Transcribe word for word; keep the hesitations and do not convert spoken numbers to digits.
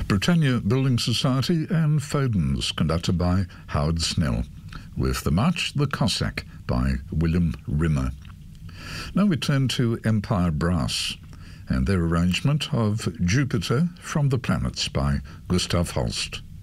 Britannia Building Society and Foden's, conducted by Howard Snell, with the March the Cossack by William Rimmer. Now we turn to Empire Brass and their arrangement of Jupiter from the Planets by Gustav Holst.